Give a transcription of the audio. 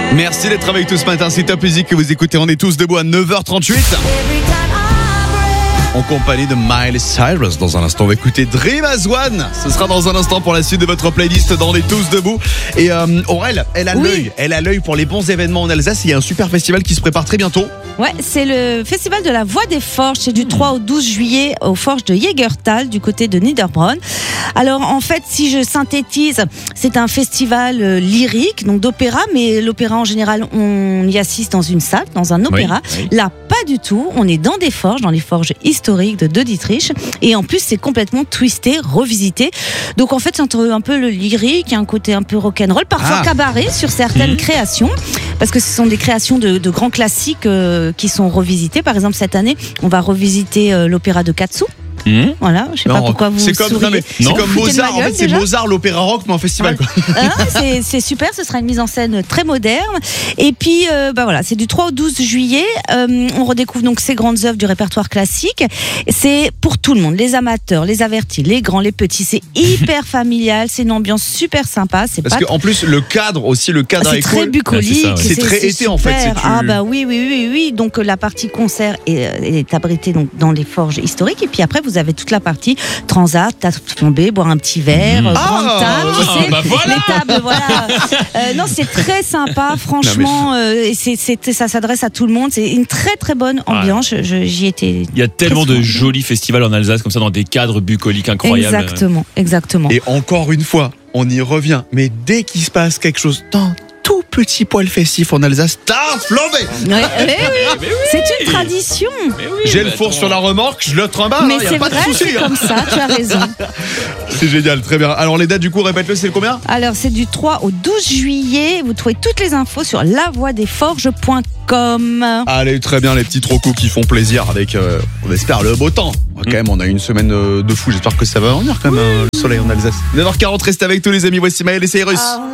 Merci d'être avec tous ce matin, c'est Top Music que vous écoutez. On est tous debout à 9h38. En compagnie de Miley Cyrus. Dans un instant, on va écouter Dream as One. Ce sera dans un instant pour la suite de votre playlist dans les tous debout. Et Aurel, elle a l'œil pour les bons événements en Alsace. Il y a un super festival qui se prépare très bientôt. Ouais, c'est le festival de la Voix des Forges. C'est du 3 au 12 juillet aux Forges de Jägertal, du côté de Niederbronn. Alors, en fait, si je synthétise, c'est un festival lyrique, donc d'opéra, mais l'opéra en général, on y assiste dans une salle, dans un opéra. Oui. Là, pas du tout. On est dans des forges, dans les forges historiques de Dietrich. Et en plus, c'est complètement twisté, revisité. Donc, en fait, c'est entre un peu le lyrique, un côté un peu rock'n'roll, parfois cabaret sur certaines créations. Parce que ce sont des créations de grands classiques qui sont revisitées. Par exemple, cette année, on va revisiter l'opéra de Katsu. Voilà, je sais pas pourquoi vous souriez. C'est comme Mozart, en fait c'est Mozart l'opéra rock mais en festival quoi. C'est super, ce sera une mise en scène très moderne. Et puis voilà, c'est du 3 au 12 juillet, on redécouvre donc ces grandes œuvres du répertoire classique. C'est pour tout le monde, les amateurs, les avertis, les grands, les petits, c'est hyper familial, c'est une ambiance super sympa, parce qu'en plus le cadre c'est très bucolique, c'est très été en fait. Ah bah oui. Donc la partie concert est abritée donc dans les forges historiques et puis après vous avez toute la partie transat, table flambée, boire un petit verre, grande table, les tables, voilà. Non, c'est très sympa, franchement. Et ça s'adresse à tout le monde. C'est une très très bonne ambiance. J'y étais. Il y a tellement de jolis festivals en Alsace comme ça, dans des cadres bucoliques incroyables. Exactement. Et encore une fois, on y revient. Mais dès qu'il se passe quelque chose dans tout petit poil festif en Alsace, tarte flambée. Oui. C'est une tradition. J'ai le four sur la remorque, je le trimballe. Mais c'est vrai, c'est comme ça, tu as raison. C'est génial, très bien. Alors les dates du coup, répète-le, c'est combien ? Alors c'est du 3 au 12 juillet. Vous trouvez toutes les infos sur lavoidesforges.com. Allez, très bien, les petits trocos qui font plaisir avec, on espère, le beau temps. Quand même, on a une semaine de fou. J'espère que ça va venir quand même, le soleil en Alsace. 9h40, restez avec tous les amis. Voici Miley Cyrus.